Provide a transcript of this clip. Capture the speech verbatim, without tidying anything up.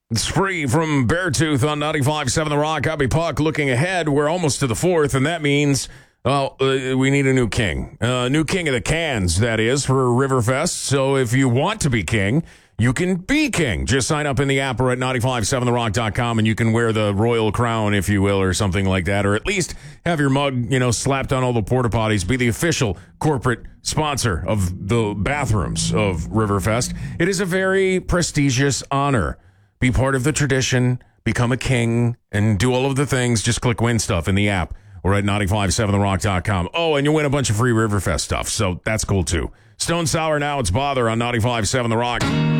It's free from Beartooth on ninety-five point seven The Rock. Abby Puck looking ahead. We're almost to the fourth, and that means, well, uh, we need a new king. A uh, new king of the cans, that is, for Riverfest. So if you want to be king, you can be king. Just sign up in the app or at ninety-five point seven the rock dot com, and you can wear the royal crown, if you will, or something like that, or at least have your mug, you know, slapped on all the porta potties. Be the official corporate sponsor of the bathrooms of Riverfest. It is a very prestigious honor. Be part of the tradition, become a king, and do all of the things. Just click win stuff in the app or at ninety-five point seven the rock dot com. Oh, and you win a bunch of free Riverfest stuff, so that's cool too. Stone Sour now, it's Bother on ninety-five point seven The Rock.